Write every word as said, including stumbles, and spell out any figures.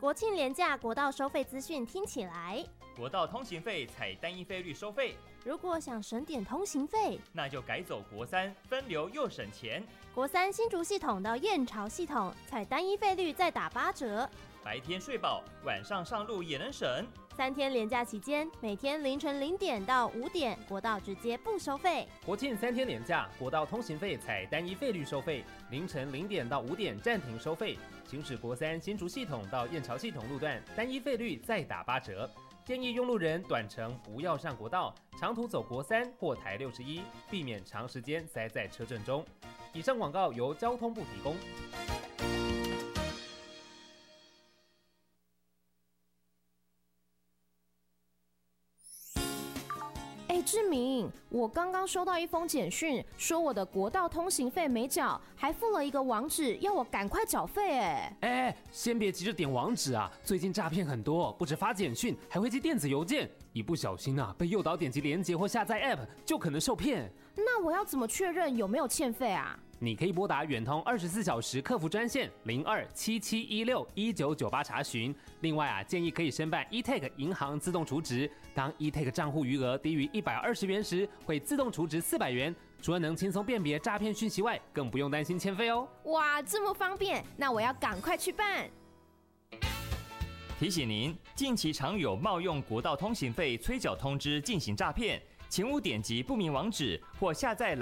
国庆连假国道收费资讯听起来， 国道通行费采单一费率收费。 如果想省点通行费， 那就改走国三，分流又省钱。 国三新竹系统到燕巢系统，采单一费率再打八折。 白天睡饱，晚上上路也能省。 三天连假期间，每天凌晨零点到五点，国道直接不收费。 国庆三天连假，国道通行费采单一费率收费，凌晨零点到五点暂停收费。行驶国三新竹系统到燕巢系统路段，单一费率再打八折。建议用路人短程不要上国道，长途走国三或台六十一，避免长时间塞在车阵中。以上广告由交通部提供。 哎，志明，我刚刚收到一封简讯，说我的国道通行费没缴，还附了一个网址，要我赶快缴费。哎， 哎，先别急着点网址啊，最近诈骗很多，不止发简讯，还会寄电子邮件，一不小心啊，被诱导点击连结或下载 App， 就可能受骗。 那我要怎么确认有没有欠费啊？ 你可以拨打远通二十四小时客服专线零二七七一六一九九八查询。另外啊，建议可以申办 eTag 银行自动储值，当 eTag 账户余额低于一百二十元时，会自动储值四百元。除了能轻松辨别诈骗讯息外，更不用担心欠费哦。 哇，这么方便，那我要赶快去办。 提醒您，近期常有冒用国道通行费催缴通知进行诈骗，请勿点击不明网址或下载